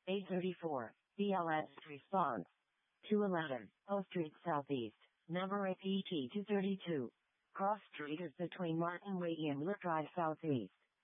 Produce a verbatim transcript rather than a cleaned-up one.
eight thirty-four, B L S response. two eleven, O Street Southeast, number A P T two thirty-two. Cross Street is between Martin Way and Miller Drive Southeast.